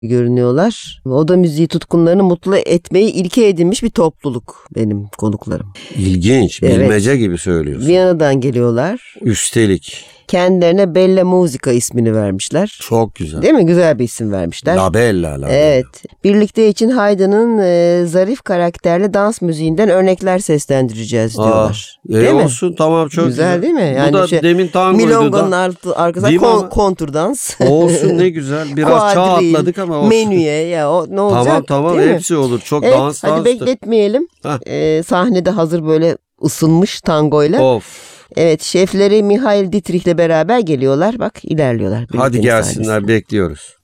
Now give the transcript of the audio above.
görünüyorlar. Oda müziği tutkunlarını mutlu etmeyi ilke edinmiş bir topluluk benim konuklarım. İlginç, bilmece gibi söylüyorsun. Viyana'dan geliyorlar. Üstelik. Kendilerine Bella Musica ismini vermişler. Çok güzel. Değil mi? Güzel bir isim vermişler. La Bella. Evet. Birlikte için Haydn'ın zarif karakterli dans müziğinden örnekler seslendireceğiz diyorlar. Değil olsun mi? Tamam, çok güzel. Değil mi? Yani bu da demin tangoydu milonganın arkasında kontur dans. Olsun, ne güzel. Biraz çağ atladık ama olsun. Menüye ya ne olacak? Tamam hepsi olur. Çok dans. Hadi bekletmeyelim. Sahnede hazır böyle ısınmış tangoyla. Of. Evet, şefleri Mihail Dietrich'le beraber geliyorlar. Bak, ilerliyorlar. Hadi gelsinler, bekliyoruz.